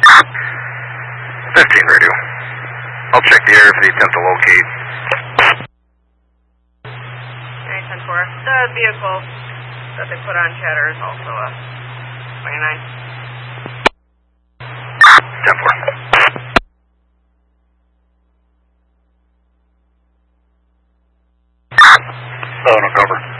15 radio. I'll check the area for the attempt to locate. 10-4. The vehicle that they put on chatter is also a 29. 10-4. Oh, no cover.